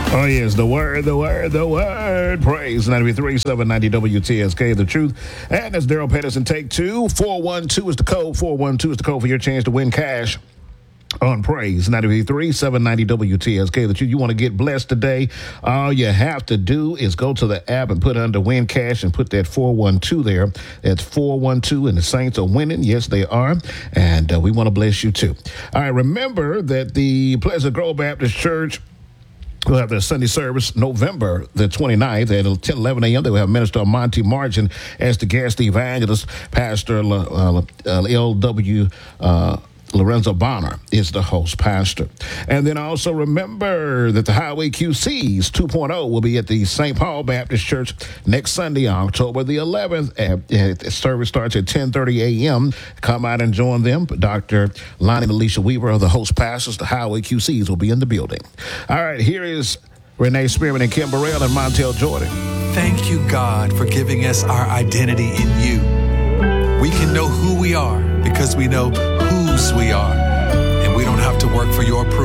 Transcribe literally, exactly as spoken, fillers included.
Oh, yes, the word, the word, the word. Praise ninety-three point seven ninety W T S K, the truth. And that's Daryl Pedersen, take two. four one two is the code. four one two is the code for your chance to win cash on Praise ninety-three point seven ninety W T S K. The truth. You want to get blessed today, all you have to do is go to the app and put under win cash and put that four one two there. That's four one two, and the Saints are winning. Yes, they are. And uh, we want to bless you too. All right, remember that the Pleasant Grove Baptist Church we'll have their Sunday service November the twenty-ninth at ten eleven a.m. They will have Minister Monty Margin as the guest evangelist. Pastor uh, uh, L W Uh, Lorenzo Bonner is the host pastor. And then also remember that the Highway Q Cs two point oh will be at the Saint Paul Baptist Church next Sunday, October the eleventh. And the service starts at ten thirty a.m. Come out and join them. Doctor Lonnie and Alicia Weaver are the host pastors. The Highway Q Cs will be in the building. All right, here is Renee Spearman and Kim Burrell and Montel Jordan. Thank you, God, for giving us our identity in you. We can know who we are because we know whose we are, and we don't have to work for your approval.